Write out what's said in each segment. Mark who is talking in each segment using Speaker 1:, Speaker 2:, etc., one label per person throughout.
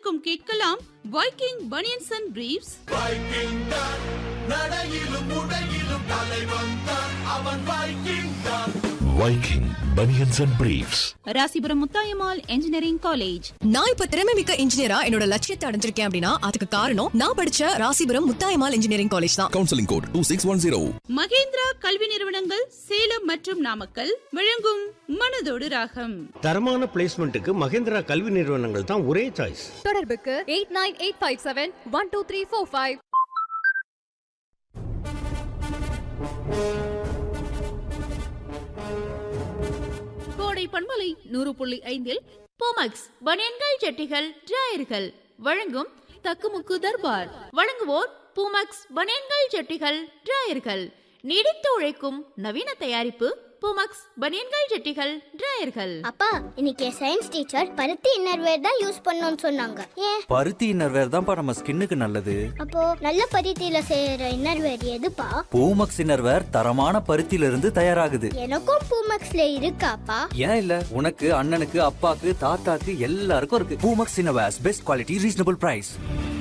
Speaker 1: அனைவருக்கும் கேட்கலாம் Viking banians and briefs.
Speaker 2: Viking தான் நடையிலும் உடையிலும் தலைவன் தான் அவன் வைக்கிங் தான்.
Speaker 3: Viking Bunions and Briefs.
Speaker 1: Rasipuram Muthayammal engineering college.
Speaker 4: நான் இப்ப திறமை மிக்க இன்ஜினியரா என்னோட லட்சியத்தை அடைஞ்சிருக்கேன் அப்படின்னா அதுக்கு காரணம் நான் படிச்ச ராசிபுரம் முத்தாயம்மாள் இன்ஜினியரிங் காலேஜ் தான்.
Speaker 5: Counselling code 2610.
Speaker 1: மகேந்திரா கல்வி நிறுவனங்கள் சேலம் மற்றும் நாமக்கல் வழங்கும் மனதோடு ராகம்.
Speaker 6: தரமான பிளேஸ்மெண்ட்டுக்கு மகேந்திரா கல்வி நிறுவனங்கள் தான் ஒரே சாய்ஸ்.
Speaker 7: தொடர்புக்கு 8985712345.
Speaker 1: கோடை பண்பலை 100.5 போமக்ஸ் பனியன்கள் ஜட்டிகள் டிராயர்கள் வழங்கும் தக்குமுக்கு தர்பார். வழங்குவோர் பூமக்ஸ் பனியன்கள் ஜட்டிகள் டிராயர்கள். நீடித்து உழைக்கும் நவீன தயாரிப்பு பூமக்ஸ் பனியன்கள் ஜட்டிகள் டிராயர்கள்.
Speaker 8: அப்பா இன்னைக்கு சயின்ஸ் டீச்சர் பருத்தி இன்னர்வேர் தான் யூஸ் பண்ணணும்னு சொன்னாங்க. ஏன்?
Speaker 9: பருத்தி இன்னர்வேர் தான்ப்பா நம்ம ஸ்கின்னுக்கு நல்லது.
Speaker 8: அப்போ நல்ல பருத்தியில செய்யற இன்னர்வேர் எதுப்பா?
Speaker 9: பூமக்ஸ் இன்னர்வேர் தரமான பருத்தியில இருந்து தயாராகுது.
Speaker 8: எனக்கும் பூமக்ஸ்ல இருக்காப்பா?
Speaker 9: ஏன் இல்ல, உனக்கு அண்ணனுக்கு அப்பாக்கு தாத்தாக்கு எல்லாருக்கும் இருக்கு. Poomex innerwears best quality reasonable price.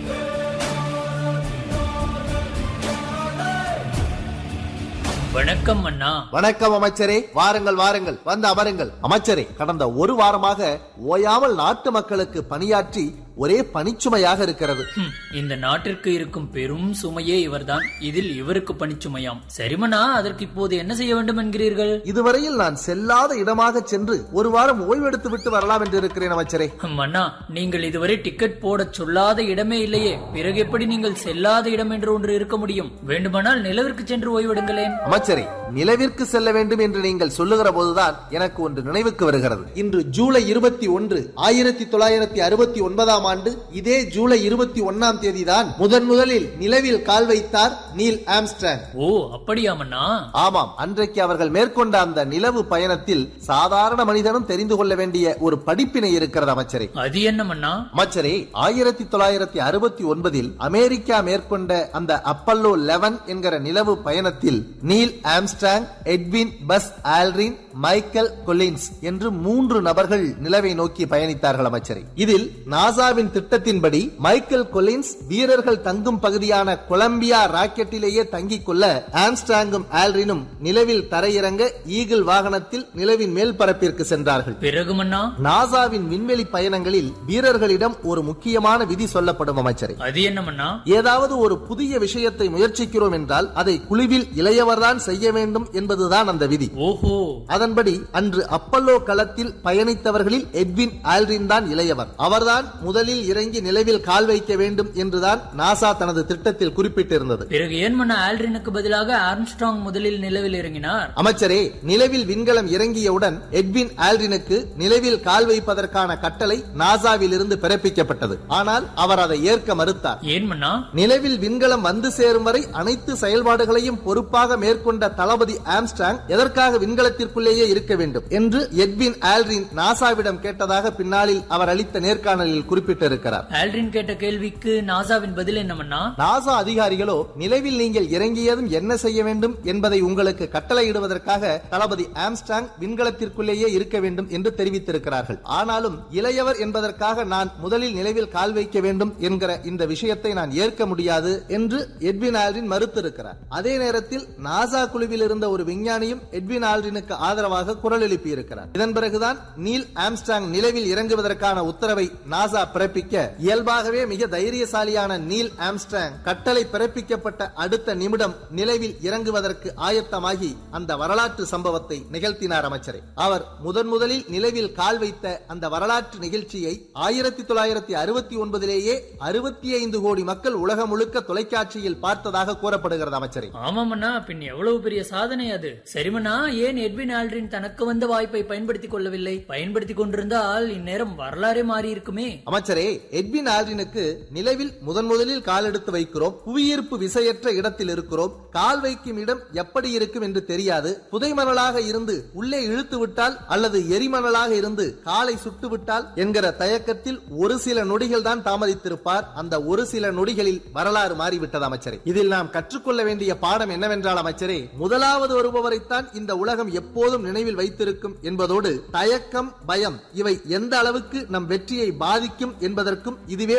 Speaker 10: வணக்கம் அண்ணா.
Speaker 11: வணக்கம் அமைச்சரே. வாருங்கள் வாருங்கள், வந்து அமருங்கள். அமைச்சரே, கடந்த ஒரு வாரமாக ஓயாமல் நாட்டு மக்களுக்கு பணியாற்றி ஒரே பணிச்சுமையாக இருக்கிறது.
Speaker 10: இந்த நாட்டிற்கு இருக்கும் பெரும் சுமையே இவர்தான். இதில் இவருக்கு பணிச்சுமையாம். சரிமண்ணா, அதற்கு இப்போது என்ன செய்ய வேண்டும் என்கிறீர்கள்?
Speaker 11: இதுவரையில் நான் செல்லாத இடமாக சென்று ஒரு வாரம் ஓய்வெடுத்து விட்டு வரலாம் என்று இருக்கிறேன் அமைச்சரே.
Speaker 10: அண்ணா, நீங்கள் இதுவரை டிக்கெட் போட சொல்லாத இடமே இல்லையே, பிறகு எப்படி நீங்கள் செல்லாத இடம் என்று ஒன்று இருக்க முடியும்? வேண்டுமானால் நிலவிற்கு சென்று ஓய்வெடுங்களேன்.
Speaker 11: அமைச்சரே, நிலவிற்கு செல்ல வேண்டும் என்று நீங்கள் சொல்லுகிற போதுதான் எனக்கு ஒன்று நினைவுக்கு வருகிறது. இன்று ஜூலை 21, 1969 ஆண்டு இதே ஜூலை 21 தேதிதான் முதலில் நிலவில் கால் வைத்தார் நீல் ஆம்ஸ்ட்ராங்.
Speaker 10: ஓ, அப்படியாமண்ணா?
Speaker 11: ஆமாம். அன்றைக்கு அவர்கள் மேற்கொண்ட அந்த நிலவு பயணத்தில் சாதாரண மனிதனும் தெரிந்து கொள்ள வேண்டிய ஒரு படிப்பினை இருக்கிறது அமைச்சரே.
Speaker 10: அது என்னமண்ணா?
Speaker 11: அமைச்சரே, 1969 அமெரிக்கா மேற்கொண்ட அந்த அப்பல்லோ 11 என்கிற நிலவு பயணத்தில் Neil Armstrong, Edwin Buzz Aldrin, Michael Collins என்று 3 நபர்கள் நிலவை நோக்கி பயணித்தார்கள் அமைச்சரே. இதில் நாசாவின் திட்டத்தின்படி மைக்கேல் கொலின்ஸ் வீரர்கள் தங்கும் பகுதியான கொலம்பியா ராக்கெட்டிலேயே தங்கிக் கொள்ள ஆம்ஸ்ட்ராங்கும் ஆல்ட்ரினும் நிலவில் தரையிறங்க ஈகிள் வாகனத்தில் நிலவின் மேல் பரப்பிற்கு சென்றார்கள்.
Speaker 10: பிறகு
Speaker 11: நாசாவின் விண்வெளி பயணங்களில் வீரர்களிடம் ஒரு முக்கியமான விதி சொல்லப்படும் அமைச்சரே.
Speaker 10: அது என்னமண்ணா?
Speaker 11: ஏதாவது ஒரு புதிய விஷயத்தை முயற்சிக்கிறோம் என்றால் அதை குழுவில் இளையவர்தான் செய்ய வேண்டும் என்பதுதான் அந்த விதி.
Speaker 10: ஓஹோ.
Speaker 11: அதன்படி அன்று அப்பல்லோ களத்தில் பயணித்தவர்களில் எட்வின் ஆல்ட்ரின் தான் இளையவர். அவர்தான் முதலில் இறங்கி நிலவில் கால் வைக்க வேண்டும் என்றுதான் நாசா தனது திட்டத்தில் குறிப்பிட்டிருந்தது.
Speaker 10: பிறகு ஏன் ஆல்ட்ரினுக்கு பதிலாக ஆர்ம்ஸ்ட்ராங் முதலில் நிலவில் இறங்கினார்?
Speaker 11: அமைச்சரே, நிலவில் விண்கலம் இறங்கியவுடன் எட்வின் ஆல்ட்ரினுக்கு நிலவில் கால் வைப்பதற்கான கட்டளை நாசாவில் இருந்து பிறப்பிக்கப்பட்டது. ஆனால் அவர் அதை ஏற்க மறுத்தார்.
Speaker 10: ஏன் மன்னா?
Speaker 11: நிலவில் விண்கலம் வந்து சேரும் வரை அனைத்து செயல்பாடுகளையும் பொறுப்பாக மேற்கொண்ட தளபதி ஆம்ஸ்ட்ராங் எதற்காக விண்கலத்திற்குள்ளேயே இருக்க வேண்டும் என்று எட்வின் ஆல்ட்ரின் நாசாவிடம் கேட்டதாக பின்னாளில் அவர் அளித்த நேர்காணலில் குறிப்பிட்டிருக்கிறார்.
Speaker 10: ஆல்ட்ரின் கேட்ட கேள்விக்கு நாசாவின் பதில் என்னமண்ணா?
Speaker 11: நாசா அதிகாரிகளோ நிலவில் நீங்கள் இறங்கியதும் என்ன செய்ய வேண்டும் என்பதை உங்களுக்கு கட்டளையிடுவதற்காக தளபதி ஆம்ஸ்ட்ராங் விண்கலத்திற்குள்ளேயே இருக்க வேண்டும் என்று தெரிவித்திருக்கிறார்கள். ஆனாலும் இளையவர் என்பதற்காக நான் முதலில் நிலவில் கால் வைக்க வேண்டும் என்கிற இந்த விஷயத்தை நான் ஏற்க முடியாது என்று எட்வின் ஆல்ட்ரின் மறுத்திருக்கிறார். அதே நேரத்தில் நாசா குழுவில் இருந்த ஒரு விஞ்ஞானியும் எட்வின் ஆல்ட்ரினுக்கு ஆதரவாக குரல் எழுப்பியிருக்கிறார். இதன் பிறகுதான் நீல் ஆம்ஸ்ட்ராங் நிலவில் இறங்குவதற்கான உத்தரவை நாசா பிறப்பிக்க இயல்பாகவே மிக தைரியசாலியான நீல் ஆம்ஸ்ட்ராங் கட்டளை பிறப்பிக்கப்பட்ட அடுத்த நிமிடம் நிலவில் இறங்குவதற்கு ஆயத்தமாகி அந்த வரலாற்று சம்பவத்தை நிகழ்த்தினார் அமைச்சரே. அவர் முதலில் நிலவில் கால் வைத்த அந்த வரலாற்று நிகழ்ச்சியை 1969 65 கோடி மக்கள் உலகம் முழுக்க தொலைக்காட்சியில் பார்த்ததாக கூறப்படுகிறது அமைச்சரே.
Speaker 10: ஆமாமண்ணா, பின் எவ்வளவு பெரிய சாதனை அது. சரிமண்ணா, ஏன் எட்வின் ஆல்ட்ரின் தனக்கு வந்த வாய்ப்பை பயன்படுத்திக் கொள்ளவில்லை? பயன்படுத்திக் கொண்டிருந்தால் இந்நேரம் வரலாறே மாறி இருக்குமே.
Speaker 11: அமைச்சரே, எட்வின் ஆல்ட்ரினுக்கு நிலவில் முதலில் கால் எடுத்து வைக்கிறோம், புவியீர்ப்பு விசையற்ற இடத்தில் இருக்கிறோம், கால் வைக்கும் இடம் எப்படி இருக்கும் என்று தெரியாது, புதைமணலாக இருந்து உள்ளே இழுத்து விட்டால் அல்லது எரிமணலாக இருந்து காலை சுட்டு விட்டால் என்கிற தயக்கத்தில் ஒரு சில நொடிகள் தான் தாமதித்திருப்பார். அந்த ஒரு சில நொடிகளில் வரலாறு மாறிவிட்டது அமைச்சரே. இதில் நாம் கற்றுக்கொள்ள வேண்டிய பாடம் என்னவென்றால் அமைச்சரே, முதலாவது வருபவரைத்தான் இந்த உலகம் எப்போதும் நினைவில் வைத்திருக்கும் என்பதோடு தயக்கம், பயம் இவை எந்த அளவுக்கு நம் வெற்றியை பாதிக்கும் என்பதற்கும் இதுவே